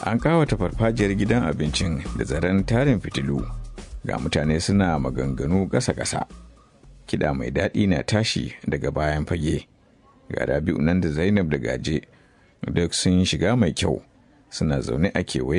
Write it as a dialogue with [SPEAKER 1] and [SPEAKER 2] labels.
[SPEAKER 1] An kawata farfajiyar gidan abincin da zaren tarin fitilu, ga mutane suna maganganu ƙasa-ƙasa. Kiɗa mai daɗi na tashi daga bayan fage. Ga Rabi'u nan da Zainab da Gaje duk sun shiga mai kyau, suna zaune a kewaye